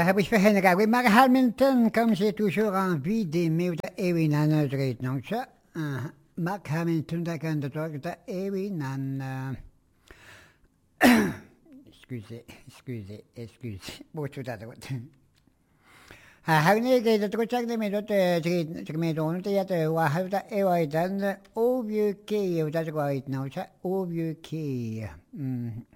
Heb ich verhinderd. Oui, maar Hamilton, comme j'ai toujours envie d'aimer ou d'aimer dans notre rythme. Donc ça, Mark Hamilton, da kan de toch d'aimer dans... Excusez. Moet je dat doen? Hij heeft het goed gezegd, maar dat ik me doen dat je wat heeft dat eeuwig dan overkeer, dat ik weet nou, overkeer.